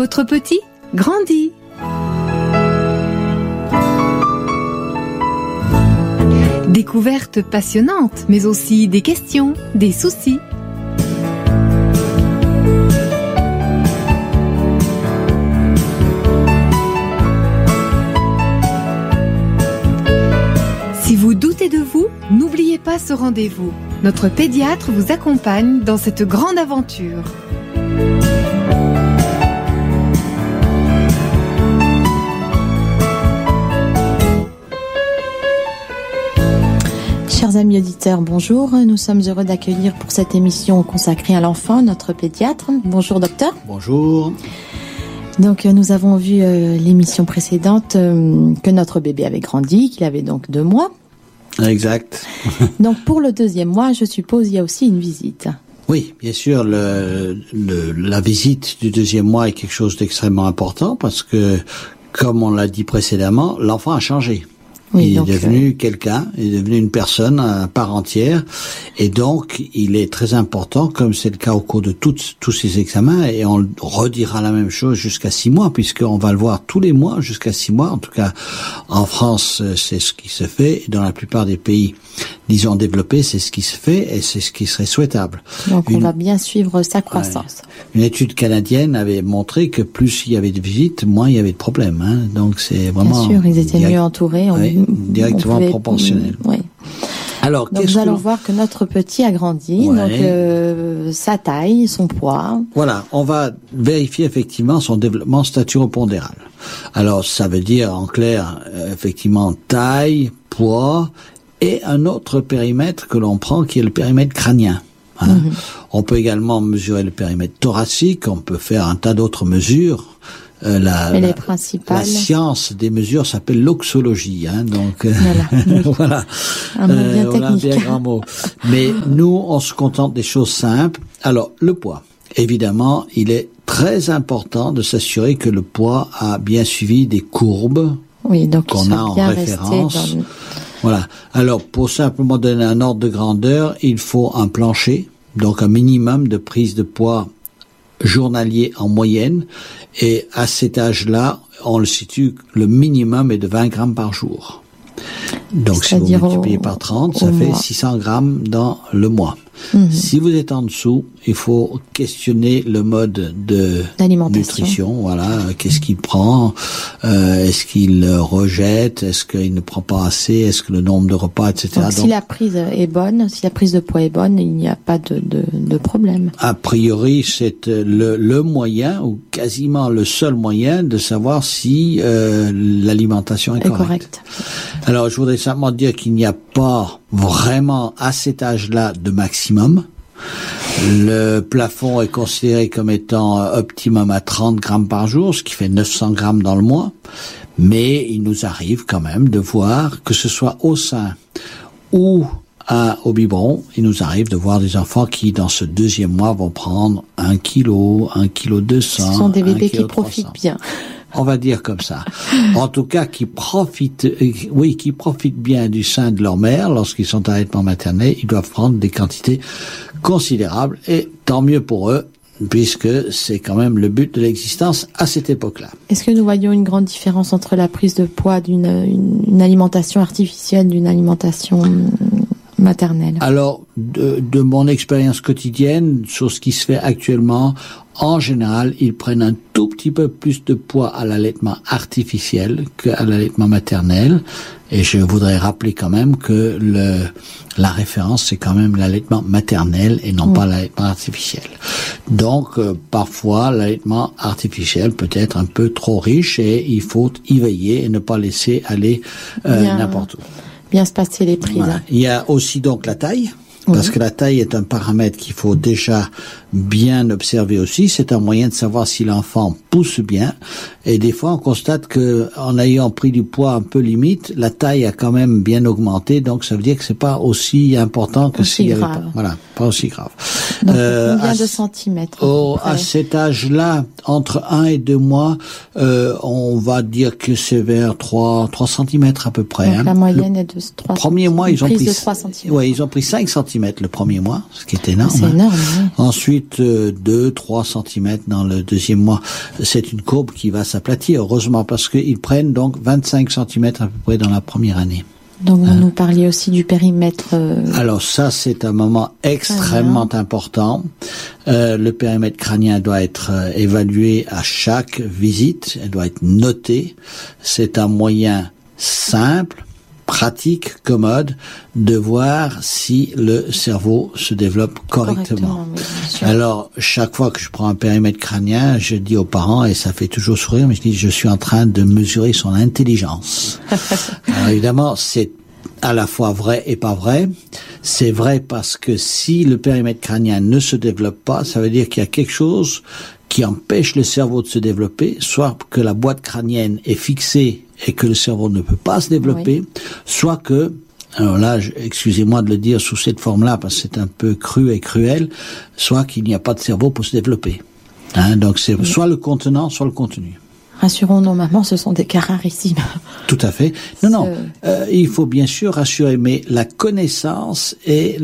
Votre petit grandit. Découvertes passionnantes, mais aussi des questions, des soucis. Si vous doutez de vous, n'oubliez pas ce rendez-vous. Notre pédiatre vous accompagne dans cette grande aventure. Chers amis auditeurs, bonjour. Nous sommes heureux d'accueillir pour cette émission consacrée à l'enfant notre pédiatre. Bonjour docteur. Bonjour. Donc nous avons vu l'émission précédente que notre bébé avait grandi, qu'il avait donc 2 mois. Exact. Donc pour le 2e mois, je suppose, il y a aussi une visite. Oui, bien sûr, la visite du 2e mois est quelque chose d'extrêmement important parce que, comme on l'a dit précédemment, l'enfant a changé. Oui, il est devenu quelqu'un, il est devenu une personne à part entière, et donc il est très important, comme c'est le cas au cours de tous ces examens, et on redira la même chose jusqu'à 6 mois, puisqu'on va le voir tous les mois jusqu'à 6 mois. En tout cas, en France, c'est ce qui se fait, et dans la plupart des pays, disons développés, c'est ce qui se fait, et c'est ce qui serait souhaitable. Donc on va bien suivre sa croissance. Une étude canadienne avait montré que plus il y avait de visites, moins il y avait de problèmes. Hein. Donc c'est vraiment... Bien sûr, ils étaient mieux entourés. Directement proportionnel. Oui. Alors, donc nous allons voir que notre petit a grandi, donc sa taille, son poids. Voilà, on va vérifier effectivement son développement staturopondéral. Alors ça veut dire en clair effectivement taille, poids et un autre périmètre que l'on prend qui est le périmètre crânien. Hein. On peut également mesurer le périmètre thoracique, on peut faire un tas d'autres mesures. La science des mesures s'appelle l'oxologie, hein, donc voilà, un mot bien technique. Bien grand mot. Mais nous, on se contente des choses simples. Alors, le poids. Évidemment, il est très important de s'assurer que le poids a bien suivi des courbes qu'on a en référence. Voilà. Alors, pour simplement donner un ordre de grandeur, il faut un plancher, donc un minimum de prise de poids journalier en moyenne, et à cet âge-là, on le situe, le minimum est de 20 grammes par jour. Donc si vous multipliez par 30, ça fait 600 grammes dans le mois. Si vous êtes en dessous, il faut questionner le mode de nutrition. Voilà, qu'est-ce qu'il prend, est-ce qu'il rejette, est-ce qu'il ne prend pas assez, est-ce que le nombre de repas, etc. Donc si la prise est bonne, si la prise de poids est bonne, il n'y a pas de problème. A priori, c'est le moyen ou quasiment le seul moyen de savoir si l'alimentation est correcte. Alors, je voudrais simplement dire qu'il n'y a pas vraiment à cet âge-là de maximum. Le plafond est considéré comme étant optimum à 30 grammes par jour, ce qui fait 900 grammes dans le mois. Mais il nous arrive quand même de voir, que ce soit au sein ou au biberon, il nous arrive de voir des enfants qui, dans ce 2e mois, vont prendre 1 kilo, 1 kilo 200. Ce sont des bébés qui profitent bien. On va dire comme ça. En tout cas, qui profitent bien du sein de leur mère lorsqu'ils sont à allaitement maternel. Ils doivent prendre des quantités considérables, et tant mieux pour eux, puisque c'est quand même le but de l'existence à cette époque-là. Est-ce que nous voyons une grande différence entre la prise de poids d'une alimentation artificielle, d'une alimentation maternelle? Alors, de mon expérience quotidienne, sur ce qui se fait actuellement, en général, ils prennent un tout petit peu plus de poids à l'allaitement artificiel qu'à l'allaitement maternel. Et je voudrais rappeler quand même que la référence, c'est quand même l'allaitement maternel et non pas l'allaitement artificiel. Donc, parfois, l'allaitement artificiel peut être un peu trop riche, et il faut y veiller et ne pas laisser aller n'importe où. Bien se passer les prises. Voilà. Il y a aussi donc la taille. Parce que la taille est un paramètre qu'il faut déjà bien observer aussi. C'est un moyen de savoir si l'enfant pousse bien. Et des fois, on constate que, en ayant pris du poids un peu limite, la taille a quand même bien augmenté. Donc, ça veut dire que c'est pas aussi important que s'il y avait pas. Voilà, pas aussi grave. Donc, combien de centimètres? À cet âge-là, entre 1 et 2 mois, on va dire que c'est vers 3 centimètres à peu près. Donc, la moyenne est de 3 premier centimètres. Mois, ils ont pris 3 centimètres. Ouais, ils ont pris 5 centimètres le premier mois, ce qui est énorme. C'est énorme, oui. Ensuite, ensuite 2-3 cm dans le deuxième mois. C'est une courbe qui va s'aplatir, heureusement, parce qu'ils prennent donc 25 cm à peu près dans la première année. Donc vous nous parliez aussi du périmètre. Alors ça, c'est un moment extrêmement important. Le périmètre crânien doit être évalué à chaque visite, elle doit être notée. C'est un moyen simple, pratique, commode, de voir si le cerveau se développe correctement. Oui, alors, chaque fois que je prends un périmètre crânien, je dis aux parents, et ça fait toujours sourire, mais je dis, je suis en train de mesurer son intelligence. Alors, évidemment, c'est à la fois vrai et pas vrai. C'est vrai parce que si le périmètre crânien ne se développe pas, ça veut dire qu'il y a quelque chose qui empêche le cerveau de se développer, soit que la boîte crânienne est fixée et que le cerveau ne peut pas se développer, soit que, alors là, excusez-moi de le dire sous cette forme-là, parce que c'est un peu cru et cruel, soit qu'il n'y a pas de cerveau pour se développer. Donc c'est soit le contenant, soit le contenu. Rassurons nos mamans, ce sont des cas rarissimes. Tout à fait. Non, il faut bien sûr rassurer, mais la connaissance est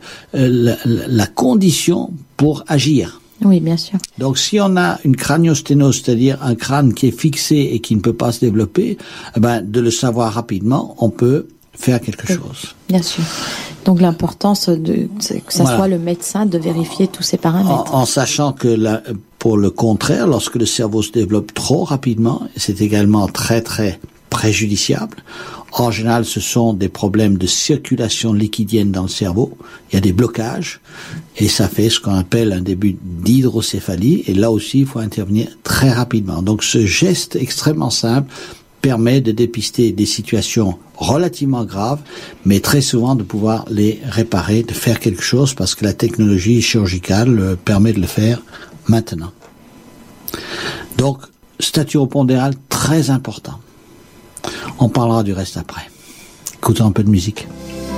la condition pour agir. Oui, bien sûr. Donc, si on a une craniosténose, c'est-à-dire un crâne qui est fixé et qui ne peut pas se développer, de le savoir rapidement, on peut faire quelque chose. Bien sûr. Donc, l'importance c'est que ça soit le médecin de vérifier tous ces paramètres. En sachant que pour le contraire, lorsque le cerveau se développe trop rapidement, c'est également très, très préjudiciable. En général, ce sont des problèmes de circulation liquidienne dans le cerveau. Il y a des blocages et ça fait ce qu'on appelle un début d'hydrocéphalie. Et là aussi, il faut intervenir très rapidement. Donc, ce geste extrêmement simple permet de dépister des situations relativement graves, mais très souvent de pouvoir les réparer, de faire quelque chose parce que la technologie chirurgicale permet de le faire maintenant. Donc, staturopondéral très important. On parlera du reste après. Écoutons un peu de musique.